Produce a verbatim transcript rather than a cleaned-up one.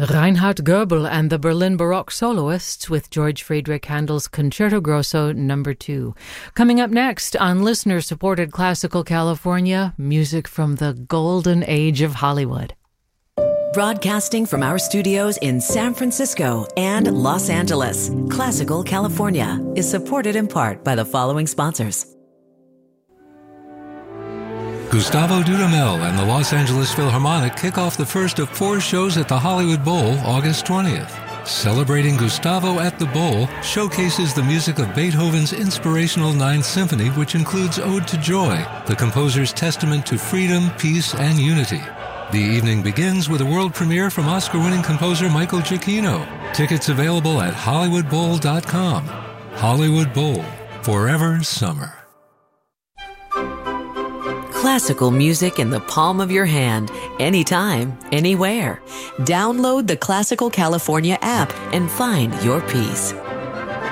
Reinhard Goebel and the Berlin Baroque Soloists with George Friedrich Handel's Concerto Grosso number two. Coming up next on listener-supported Classical California, music from the golden age of Hollywood. Broadcasting from our studios in San Francisco and Los Angeles, Classical California is supported in part by the following sponsors. Gustavo Dudamel and the Los Angeles Philharmonic kick off the first of four shows at the Hollywood Bowl August twentieth. Celebrating Gustavo at the Bowl showcases the music of Beethoven's inspirational Ninth Symphony, which includes Ode to Joy, the composer's testament to freedom, peace, and unity. The evening begins with a world premiere from Oscar-winning composer Michael Giacchino. Tickets available at hollywood bowl dot com. Hollywood Bowl, forever summer. Classical music in the palm of your hand, anytime, anywhere. Download the Classical California app and find your peace.